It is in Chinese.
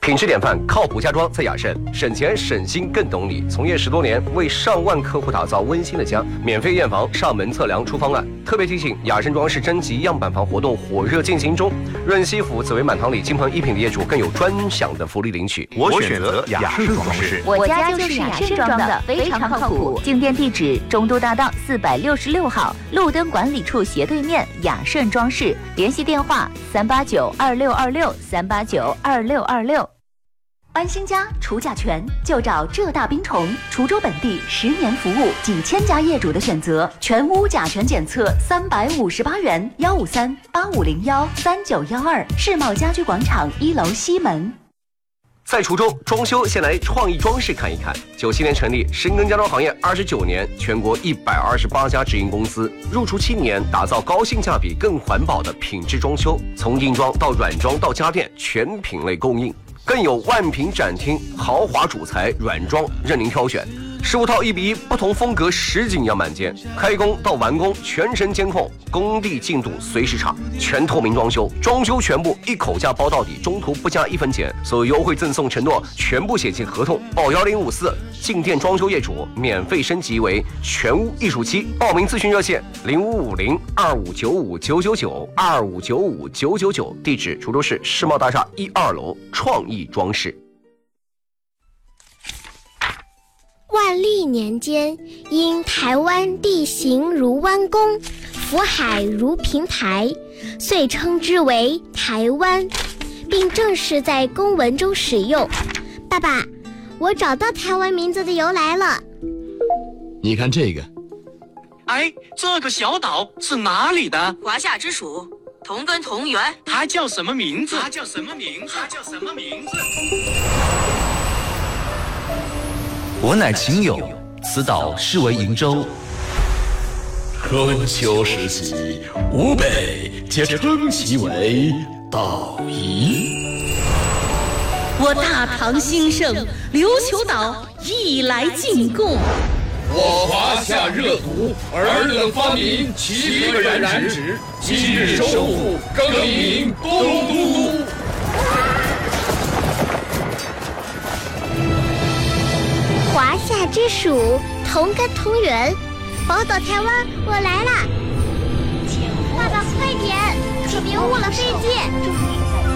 品质典范，靠谱家装在雅盛，省钱省心更懂你。从业10多年，为上万客户打造温馨的家，免费验房、上门测量、出方案。特别提醒，雅盛装饰征集样板房活动火热进行中，润西府紫薇满堂里金鹏一品的业主更有专享的福利领取。 我选择雅盛装饰， 我家就是雅盛装的，非常靠谱。进店地址：中都大道466号，路灯管理处斜对面，雅盛装饰。联系电话：3892626，3892626。安心家除甲醛就找浙大冰虫，滁州本地10年服务，几千家业主的选择，全屋甲醛检测358元，15385013912，世贸家居广场1楼西门。 在滁州装修，先来创意装饰看一看。97年成立，深耕家装行业29年，全国128家直营公司，入驻7年，打造高性价比、更环保的品质装修，从硬装到软装到家电，全品类供应。更有万品展厅，豪华主材软装任您挑选，15套1:1，不同风格实景样板间，开工到完工全程监控，工地进度随时查，全透明装修，装修全部一口价包到底，中途不加1分钱，所有优惠赠送承诺全部写进合同，报1054，进店装修业主免费升级为全屋艺术期，报名咨询热线0550259599，25959999，地址滁州市世贸大厦1、2楼创意装饰。 万历年间，因台湾地形如弯弓，福海如平台，遂称之为台湾，并正式在公文中使用。爸爸，我找到台湾名字的由来了。 你看这个， 哎，这个小岛是哪里的？ 华夏之属，同根同源。 它叫什么名字？ 我乃秦友，此岛是为瀛洲。 春秋时期，吾辈皆称其为岛夷。 我大唐兴盛，琉球岛亦来进贡。 我华夏热土，尔等发明7个染指，今日收复，更名东都。 华夏之属，同根同源，宝岛台湾，我来啦！爸爸快点，可别误了飞机。